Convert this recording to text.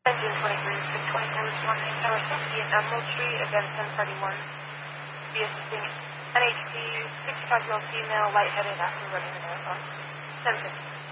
Engine 23, 624, 60 in Emerald Street, again 1031. Be assisting NHC, 65-year-old female, lightheaded after running the marathon. 1050.